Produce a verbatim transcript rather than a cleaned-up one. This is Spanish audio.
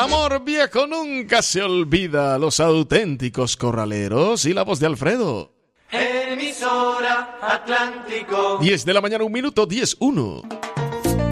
Amor viejo nunca se olvida, Los Auténticos Corraleros y la voz de Alfredo. Emisora Atlántico. diez de la mañana, un minuto, diez uno.